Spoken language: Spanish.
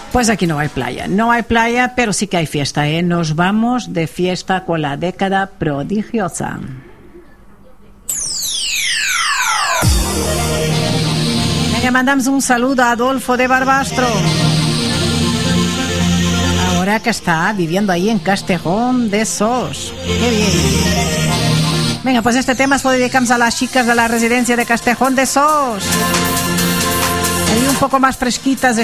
Pues aquí no hay playa, pero sí que hay fiesta, ¿eh? Nos vamos de fiesta con la década prodigiosa. Venga, mandamos un saludo a Adolfo de Barbastro, ahora que está viviendo ahí en Castejón de Sos. ¡Qué bien! Venga, pues este tema se lo dedicamos a las chicas de la residencia de Castejón de Sos. Ahí un poco más fresquitas